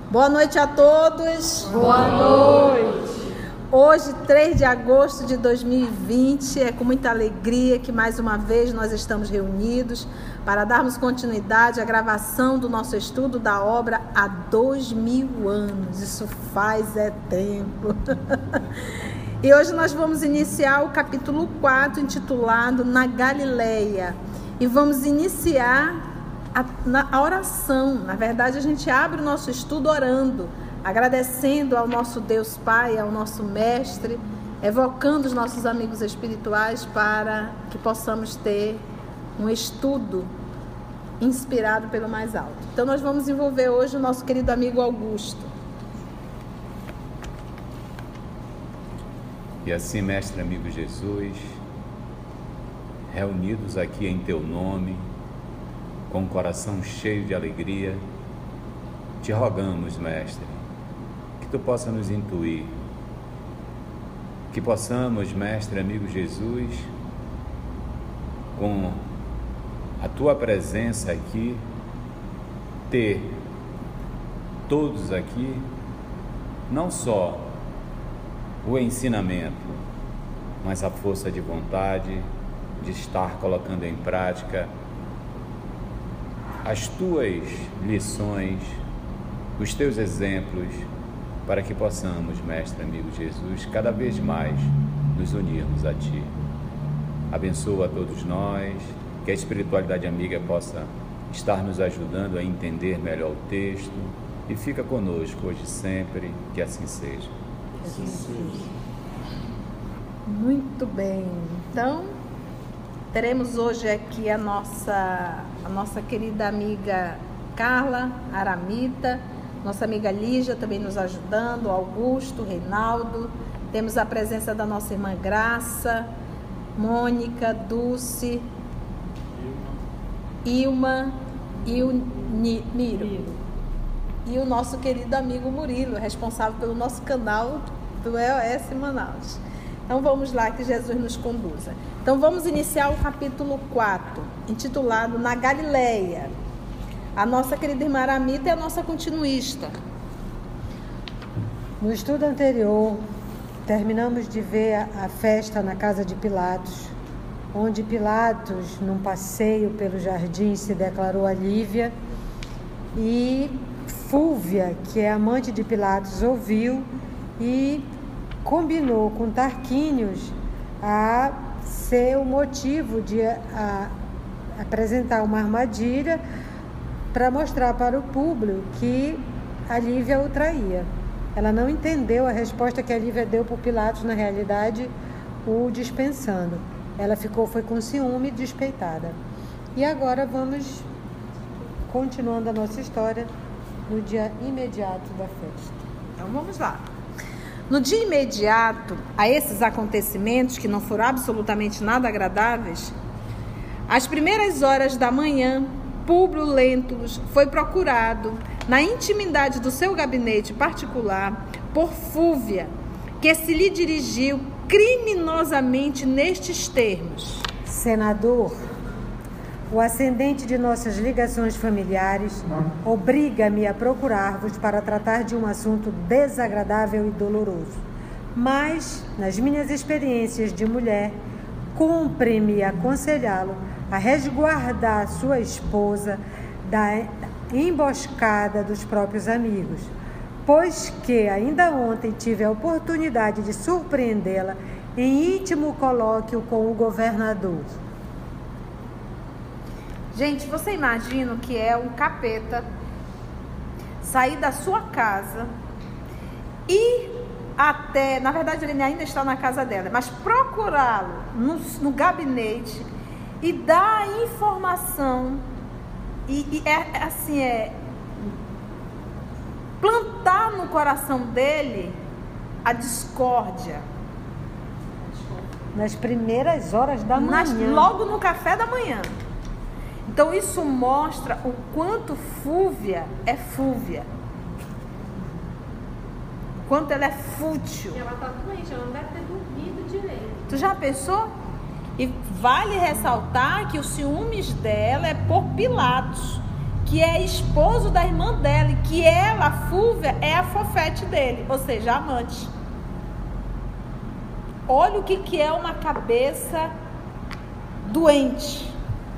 Boa noite a todos. Boa noite. Hoje, 3 de agosto de 2020, é com muita alegria que mais uma vez nós estamos reunidos para darmos continuidade à gravação do nosso estudo da obra há 2000 anos. Isso faz tempo. E hoje nós vamos iniciar o capítulo 4, intitulado Na Galileia. E vamos iniciar a oração. Na verdade, a gente abre o nosso estudo orando, agradecendo ao nosso Deus Pai, ao nosso Mestre, evocando os nossos amigos espirituais para que possamos ter um estudo inspirado pelo mais alto. Então, nós vamos envolver hoje o nosso querido amigo Augusto. E assim, Mestre amigo Jesus, reunidos aqui em Teu nome, com o coração cheio de alegria, te rogamos, Mestre, que Tu possa nos intuir, que possamos, Mestre amigo Jesus, com a Tua presença aqui, ter todos aqui, não só o ensinamento, mas a força de vontade de estar colocando em prática as Tuas lições, os Teus exemplos, para que possamos, Mestre amigo Jesus, cada vez mais nos unirmos a Ti. Abençoa a todos nós, que a espiritualidade amiga possa estar nos ajudando a entender melhor o texto, e fica conosco hoje e sempre, que assim seja. Muito bem. Então, teremos hoje aqui a nossa querida amiga Carla Aramita, nossa amiga Lígia também nos ajudando, Augusto, Reinaldo. Temos a presença da nossa irmã Graça, Mônica, Dulce, Ilma e o Miro. E o nosso querido amigo Murilo, responsável pelo nosso canal do EOS Manaus. Então vamos lá, que Jesus nos conduza. Então vamos iniciar o capítulo 4, intitulado Na Galileia. A nossa querida irmã Aramita é a nossa continuista. No estudo anterior, terminamos de ver a festa na casa de Pilatos, onde Pilatos, num passeio pelo jardim, se declarou a Lívia, e Fúvia, que é amante de Pilatos, ouviu e combinou com Tarquínios a ser o motivo de apresentar uma armadilha para mostrar para o público que a Lívia o traía. Ela não entendeu a resposta que a Lívia deu para Pilatos, na realidade, o dispensando. Ela foi com ciúme despeitada. E agora vamos continuando a nossa história no dia imediato da festa. Então vamos lá. No dia imediato a esses acontecimentos, que não foram absolutamente nada agradáveis, às primeiras horas da manhã, Públio Lentulus foi procurado na intimidade do seu gabinete particular por Fúvia, que se lhe dirigiu criminosamente nestes termos: Senador, o ascendente de nossas ligações familiares obriga-me a procurar-vos para tratar de um assunto desagradável e doloroso. Mas, nas minhas experiências de mulher, cumpre-me aconselhá-lo a resguardar sua esposa da emboscada dos próprios amigos, pois que ainda ontem tive a oportunidade de surpreendê-la em íntimo colóquio com o governador. Gente, você imagina o que é um capeta sair da sua casa e até, na verdade ele ainda está na casa dela, mas procurá-lo no gabinete e dar a informação plantar no coração dele a discórdia. Nas primeiras horas da manhã. Logo no café da manhã. Então isso mostra o quanto Fúvia é Fúvia. O quanto ela é fútil. Ela está doente, ela não deve ter dormido direito. Tu já pensou? E vale ressaltar que os ciúmes dela é por Pilatos. que é esposo da irmã dela, e que ela, Fúvia, é a fofete dele, ou seja, a amante. Olha o que é uma cabeça doente.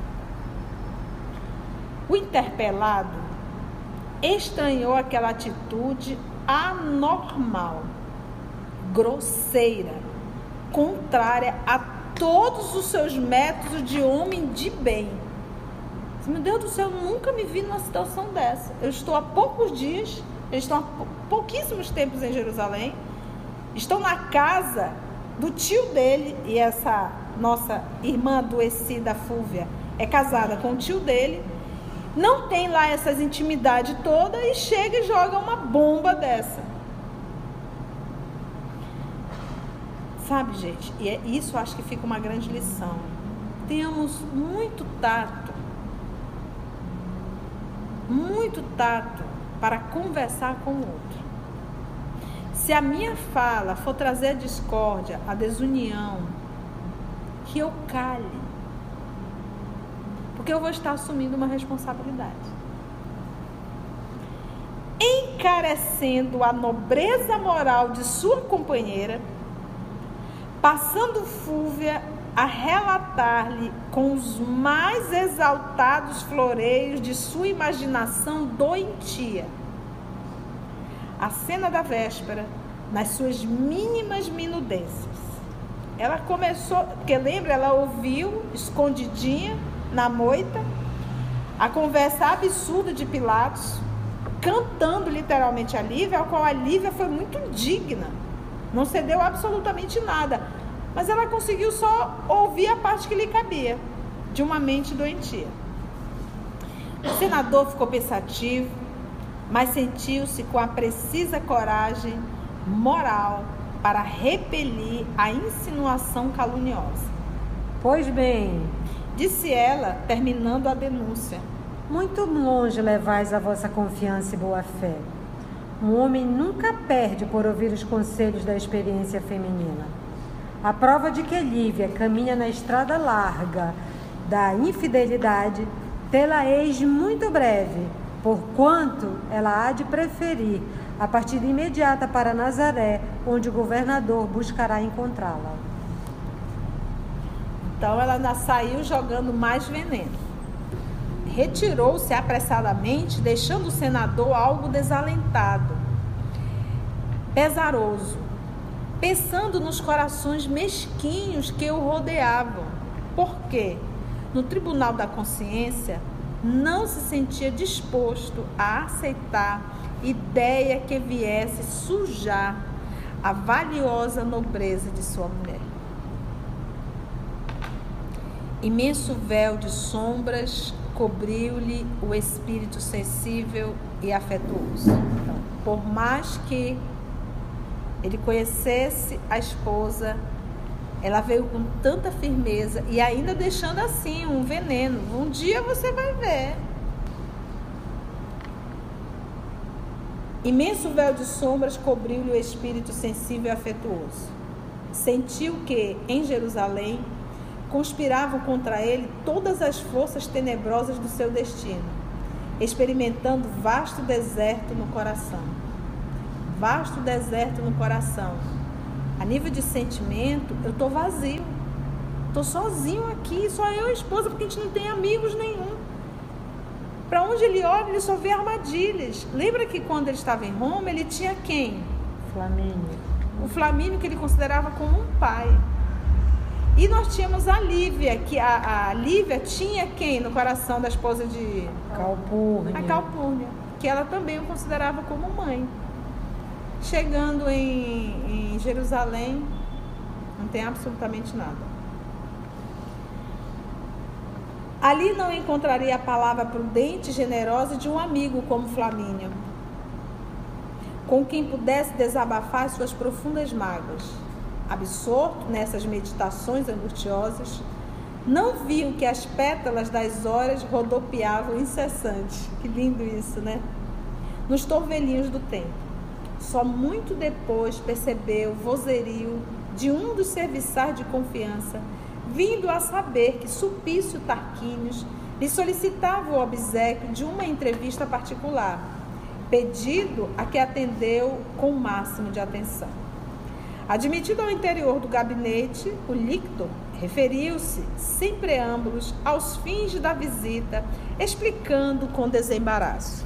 O interpelado estranhou aquela atitude anormal, grosseira, contrária a todos os seus métodos de homem de bem. Meu Deus do céu, eu nunca me vi numa situação dessa. Eu estou há poucos dias, eles estão há pouquíssimos tempos em Jerusalém, estão na casa do tio dele, e essa nossa irmã adoecida, Fúvia, é casada com o tio dele, não tem lá essas intimidades todas, e chega e joga uma bomba dessa. Sabe, gente, e isso acho que fica uma grande lição. Tenhamos muito tato para conversar com o outro. Se a minha fala for trazer a discórdia, a desunião, que eu cale, porque eu vou estar assumindo uma responsabilidade, encarecendo a nobreza moral de sua companheira, passando Fúvia a relatar-lhe com os mais exaltados floreios de sua imaginação doentia a cena da véspera nas suas mínimas minudências. Ela começou, porque lembra, ela ouviu escondidinha na moita a conversa absurda de Pilatos, cantando literalmente a Lívia, ao qual a Lívia foi muito digna, não cedeu absolutamente nada, mas ela conseguiu só ouvir a parte que lhe cabia, de uma mente doentia. O senador ficou pensativo, mas sentiu-se com a precisa coragem moral para repelir a insinuação caluniosa. Pois bem, disse ela, terminando a denúncia, muito longe levais a vossa confiança e boa-fé. Um homem nunca perde por ouvir os conselhos da experiência feminina. A prova de que Lívia caminha na estrada larga da infidelidade, tê-la-eis muito breve, porquanto ela há de preferir a partida imediata para Nazaré, onde o governador buscará encontrá-la. Então ela ainda saiu jogando mais veneno. Retirou-se apressadamente, deixando o senador algo desalentado, pesaroso, pensando nos corações mesquinhos que o rodeavam, porque no tribunal da consciência não se sentia disposto a aceitar ideia que viesse sujar a valiosa nobreza de sua mulher. Imenso véu de sombras cobriu-lhe o espírito sensível e afetuoso. Então, por mais que ele conhecesse a esposa, ela veio com tanta firmeza e ainda deixando assim um veneno. Um dia você vai ver. Imenso véu de sombras cobriu-lhe o espírito sensível e afetuoso. Sentiu que, em Jerusalém, conspiravam contra ele todas as forças tenebrosas do seu destino, experimentando vasto deserto no coração. Vasto deserto no coração. A nível de sentimento, eu estou vazio. Estou sozinho aqui, só eu e a esposa, porque a gente não tem amigos nenhum. Para onde ele olha, ele só vê armadilhas. Lembra que quando ele estava em Roma, ele tinha quem? Flamínio. O Flamínio, que ele considerava como um pai. E nós tínhamos a Lívia, que a Lívia tinha quem no coração da esposa de Calpurnia? A Calpurnia, que ela também o considerava como mãe. Chegando em Jerusalém, não tem absolutamente nada. Ali não encontraria a palavra prudente e generosa de um amigo como Flamínio, com quem pudesse desabafar suas profundas mágoas. Absorto nessas meditações angustiosas, não viu que as pétalas das horas rodopiavam incessantes. Que lindo isso, né? Nos torvelinhos do tempo. Só muito depois percebeu o vozerio de um dos serviçais de confiança, vindo a saber que Sulpício Tarquínios lhe solicitava o obséquio de uma entrevista particular, pedido a que atendeu com o máximo de atenção. Admitido ao interior do gabinete, o lictor referiu-se, sem preâmbulos, aos fins da visita, explicando com desembaraço.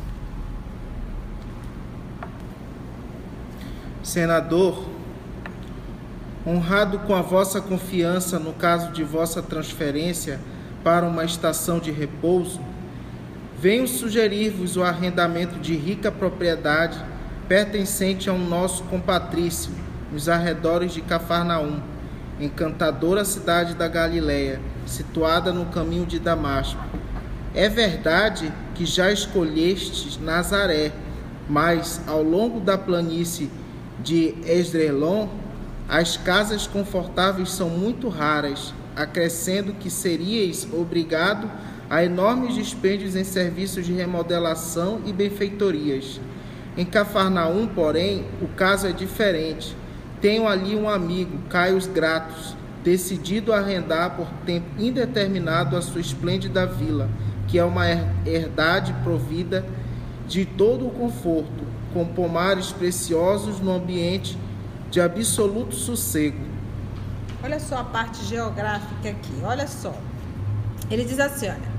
Senador, honrado com a vossa confiança no caso de vossa transferência para uma estação de repouso, venho sugerir-vos o arrendamento de rica propriedade pertencente a um nosso compatrício, nos arredores de Cafarnaum, encantadora cidade da Galileia, situada no caminho de Damasco. É verdade que já escolhestes Nazaré, mas ao longo da planície de Esdrelon, as casas confortáveis são muito raras, acrescendo que seríeis obrigado a enormes dispêndios em serviços de remodelação e benfeitorias. Em Cafarnaum, porém, o caso é diferente. Tenho ali um amigo, Caio Gratos, decidido a arrendar por tempo indeterminado a sua esplêndida vila, que é uma herdade provida de todo o conforto, com pomares preciosos no ambiente de absoluto sossego. Olha só a parte geográfica aqui, olha só. Ele diz assim, olha.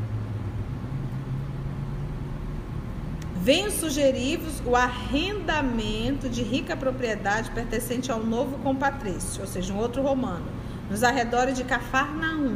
Venho sugerir-vos o arrendamento de rica propriedade pertencente ao novo compatrício, ou seja, um outro romano, nos arredores de Cafarnaum.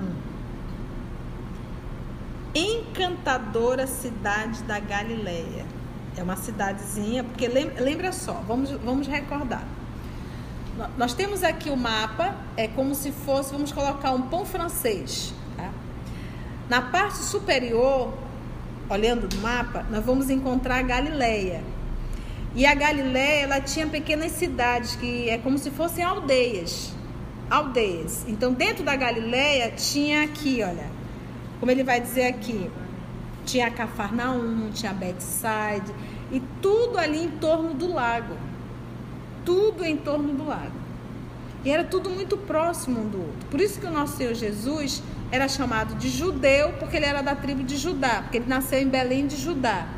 Encantadora cidade da Galileia. É uma cidadezinha, porque lembra só, vamos recordar. Nós temos aqui o mapa, é como se fosse, vamos colocar um pão francês. Tá? Na parte superior, olhando no mapa, nós vamos encontrar a Galileia. E a Galileia, ela tinha pequenas cidades, que é como se fossem aldeias. Então, dentro da Galileia, tinha aqui, olha, como ele vai dizer aqui, tinha Cafarnaum, tinha Betsaida, e tudo ali em torno do lago. Tudo em torno do lago. E era tudo muito próximo um do outro. Por isso que o nosso Senhor Jesus era chamado de judeu, porque ele era da tribo de Judá, porque ele nasceu em Belém de Judá.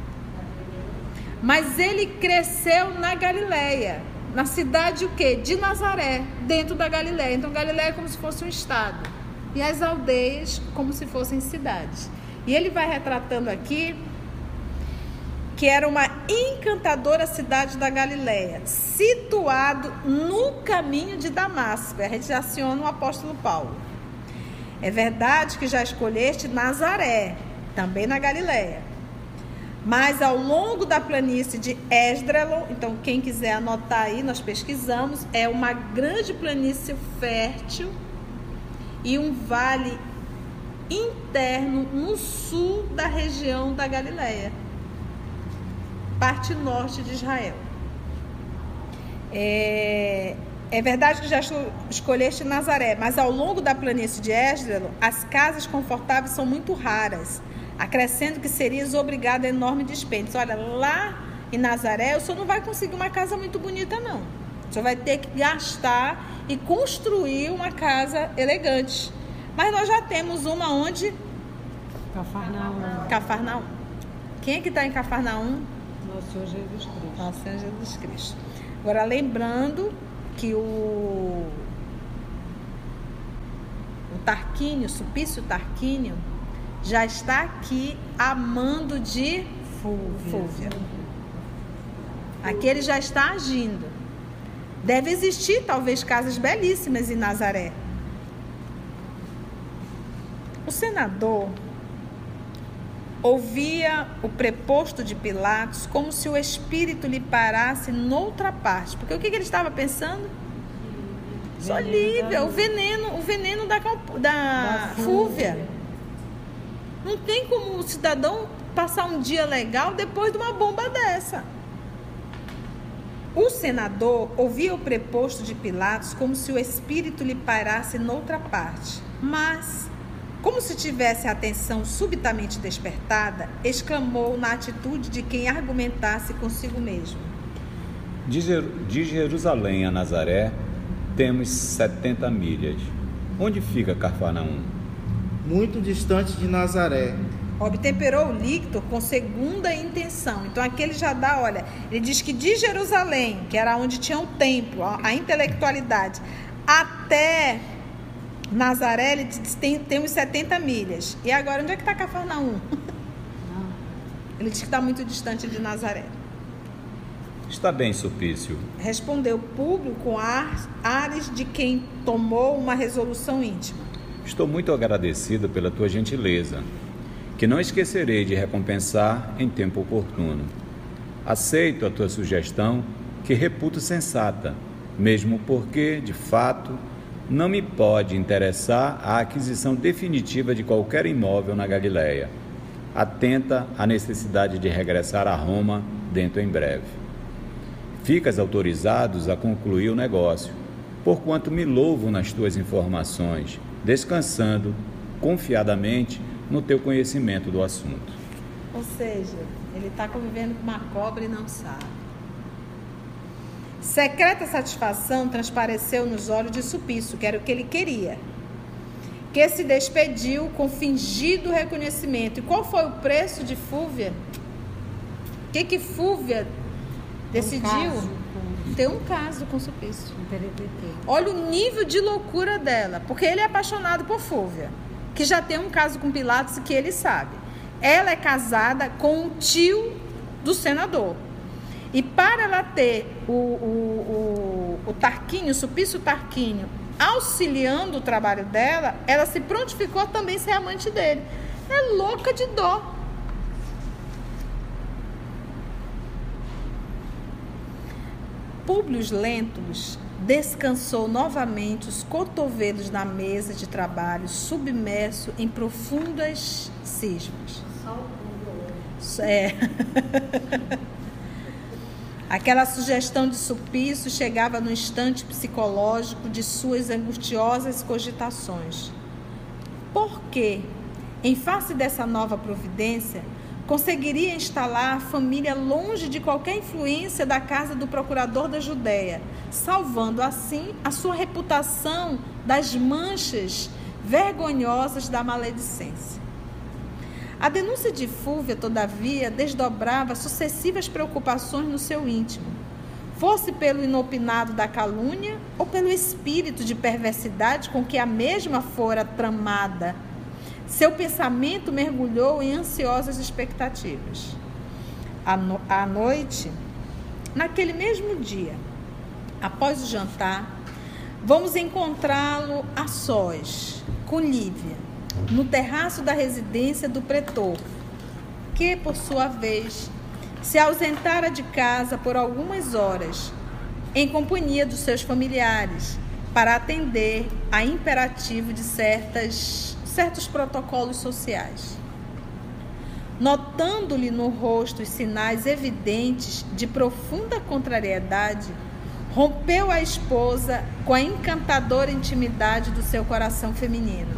Mas ele cresceu na Galileia, na cidade o quê? De Nazaré, dentro da Galileia. Então Galileia é como se fosse um estado, e as aldeias como se fossem cidades. E ele vai retratando aqui que era uma encantadora cidade da Galileia, situado no caminho de Damasco. A gente aciona o apóstolo Paulo. É verdade que já escolheste Nazaré, também na Galileia, mas ao longo da planície de Esdrelon, então quem quiser anotar aí, nós pesquisamos, é uma grande planície fértil e um vale interno no sul da região da Galileia, parte norte de Israel. É verdade que já escolheste Nazaré, mas ao longo da planície de Esdrelon, as casas confortáveis são muito raras, acrescendo que serias obrigado a enorme dispêndio. Olha, lá em Nazaré, o senhor não vai conseguir uma casa muito bonita, não. O senhor vai ter que gastar e construir uma casa elegante. Mas nós já temos uma onde? Cafarnaum. Quem é que está em Cafarnaum? Nosso Senhor Jesus Cristo. Nosso Senhor Jesus Cristo. Agora, lembrando que o Tarquínio, Sulpício Tarquínio, já está aqui a mando de Fúvia. Aqui ele já está agindo. Deve existir, talvez, casas belíssimas em Nazaré. O senador ouvia o preposto de Pilatos como se o espírito lhe parasse noutra parte. Porque o que ele estava pensando? Só Lívia, o veneno da Fúvia. Não tem como o cidadão passar um dia legal depois de uma bomba dessa. O senador ouvia o preposto de Pilatos como se o espírito lhe parasse noutra parte. Mas, como se tivesse a atenção subitamente despertada, exclamou na atitude de quem argumentasse consigo mesmo. De Jerusalém a Nazaré, temos 70 milhas. Onde fica Cafarnaum? muito distante de Nazaré. Obtemperou o líquido com segunda intenção. Então aqui ele já dá, olha, ele diz que de Jerusalém, que era onde tinha o templo, a intelectualidade, até Nazaré, ele diz, tem uns 70 milhas. E agora, onde é que está Cafarnaum? Ele diz que está muito distante de Nazaré. Está bem, Sulpício. Respondeu Públio com ares de quem tomou uma resolução íntima. Estou muito agradecido pela tua gentileza, que não esquecerei de recompensar em tempo oportuno. Aceito a tua sugestão, que reputo sensata, mesmo porque, de fato, não me pode interessar a aquisição definitiva de qualquer imóvel na Galileia. Atenta à necessidade de regressar a Roma dentro em breve. Ficas autorizados a concluir o negócio, porquanto me louvo nas tuas informações, descansando confiadamente no teu conhecimento do assunto. Ou seja, ele está convivendo com uma cobra e não sabe. Secreta satisfação transpareceu nos olhos de Sulpício, que era o que ele queria, que se despediu com fingido reconhecimento. E qual foi o preço de Fúvia? O que Fúvia decidiu? Ter um caso com Sulpício. Olha o nível de loucura dela, porque ele é apaixonado por Fúvia, que já tem um caso com Pilatos e que ele sabe. Ela é casada com um tio do senador. E para ela ter o Tarquínio, o Sulpício Tarquínio, auxiliando o trabalho dela, ela se prontificou a também ser amante dele. É louca de dó. Públio Lentulus descansou novamente os cotovelos na mesa de trabalho, submerso em profundas cismas. Aquela sugestão de Sulpício chegava no instante psicológico de suas angustiosas cogitações. Por quê? Em face dessa nova providência, conseguiria instalar a família longe de qualquer influência da casa do procurador da Judéia, salvando assim a sua reputação das manchas vergonhosas da maledicência. A denúncia de Fúvia, todavia, desdobrava sucessivas preocupações no seu íntimo, fosse pelo inopinado da calúnia ou pelo espírito de perversidade com que a mesma fora tramada. Seu pensamento mergulhou em ansiosas expectativas. À noite, naquele mesmo dia, após o jantar, vamos encontrá-lo a sós, com Lívia, no terraço da residência do pretor, que, por sua vez, se ausentara de casa por algumas horas, em companhia dos seus familiares, para atender a imperativo de certos protocolos sociais. Notando-lhe no rosto os sinais evidentes de profunda contrariedade, rompeu a esposa com a encantadora intimidade do seu coração feminino.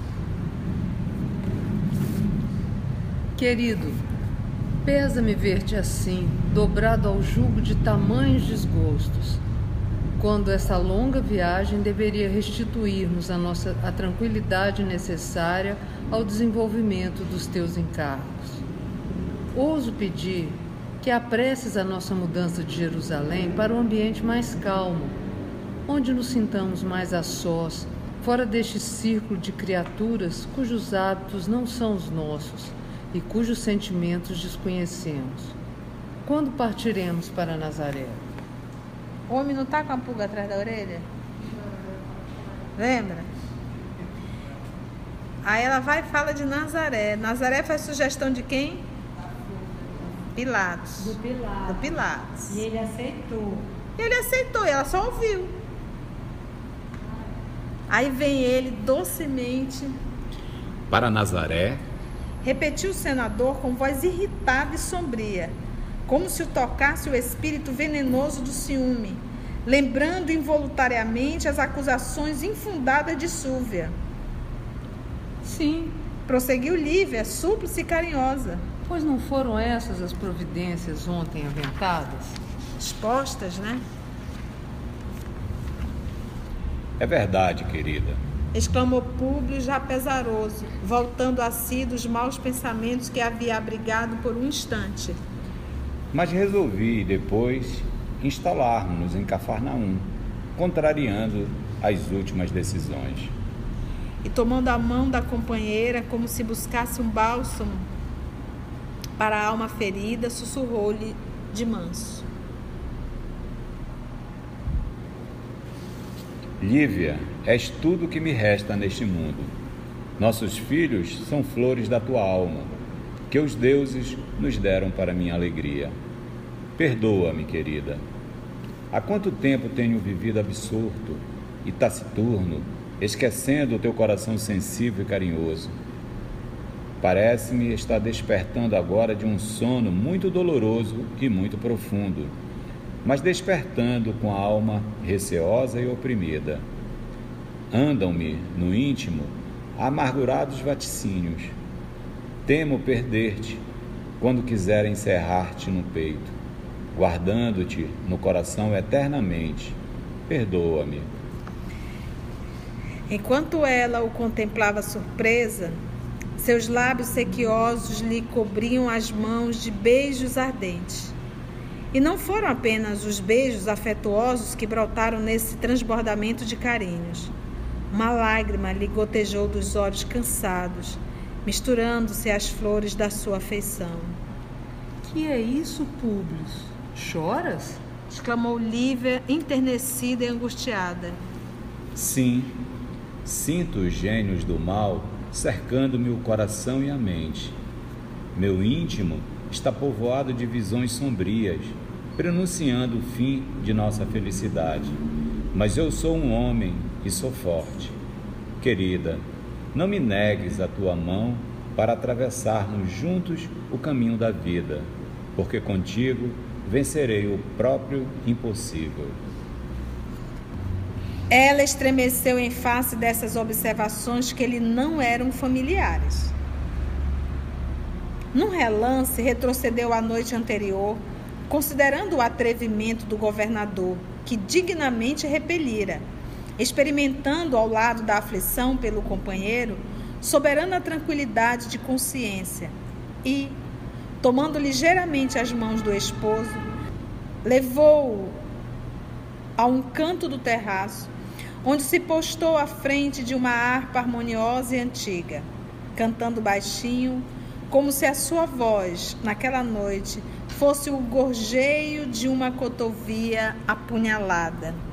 Querido, pesa-me ver-te assim, dobrado ao jugo de tamanhos desgostos, quando essa longa viagem deveria restituir-nos a tranquilidade necessária ao desenvolvimento dos teus encargos. Ouso pedir que apresses a nossa mudança de Jerusalém para um ambiente mais calmo, onde nos sintamos mais a sós, fora deste círculo de criaturas cujos hábitos não são os nossos e cujos sentimentos desconhecemos. Quando partiremos para Nazaré? O homem não está com a pulga atrás da orelha? Lembra? Aí ela vai e fala de Nazaré. Nazaré faz sugestão de quem? Pilatos. Do Pilatos. E ele aceitou. E ela só ouviu. Aí vem ele docemente. Para Nazaré, Repetiu o senador com voz irritada e sombria, como se o tocasse o espírito venenoso do ciúme, lembrando involuntariamente as acusações infundadas de Súvia. Sim, prosseguiu Lívia, súplice e carinhosa. Pois não foram essas as providências ontem aventadas? Expostas, né? é verdade, querida. exclamou Públio já pesaroso, voltando a si dos maus pensamentos que havia abrigado por um instante. Mas resolvi depois instalar-nos em Cafarnaum, contrariando as últimas decisões. E tomando a mão da companheira, como se buscasse um bálsamo para a alma ferida, sussurrou-lhe de manso: Lívia, és tudo que me resta neste mundo. Nossos filhos são flores da tua alma, que os deuses nos deram para minha alegria. Perdoa-me, querida. Há quanto tempo tenho vivido absorto e taciturno, esquecendo o teu coração sensível e carinhoso. Parece-me estar despertando agora de um sono muito doloroso e muito profundo, mas despertando com a alma receosa e oprimida. Andam-me, no íntimo, amargurados vaticínios. Temo perder-te quando quiser encerrar-te no peito, guardando-te no coração eternamente. Perdoa-me. Enquanto ela o contemplava surpresa, seus lábios sequiosos lhe cobriam as mãos de beijos ardentes. E não foram apenas os beijos afetuosos que brotaram nesse transbordamento de carinhos. Uma lágrima lhe gotejou dos olhos cansados, misturando-se às flores da sua afeição. Que é isso, Públio? Choras? Exclamou Lívia, enternecida e angustiada. Sim, sinto os gênios do mal cercando-me o coração e a mente. Meu íntimo está povoado de visões sombrias, prenunciando o fim de nossa felicidade. Mas eu sou um homem e sou forte. Querida, não me negues a tua mão para atravessarmos juntos o caminho da vida, porque contigo vencerei o próprio impossível. Ela estremeceu em face dessas observações que lhe não eram familiares. Num relance, retrocedeu à noite anterior, considerando o atrevimento do governador, que dignamente repelira, experimentando ao lado da aflição pelo companheiro soberana tranquilidade de consciência e, tomando ligeiramente as mãos do esposo, levou-o a um canto do terraço, onde se postou à frente de uma harpa harmoniosa e antiga, cantando baixinho, como se a sua voz, naquela noite, fosse o gorjeio de uma cotovia apunhalada.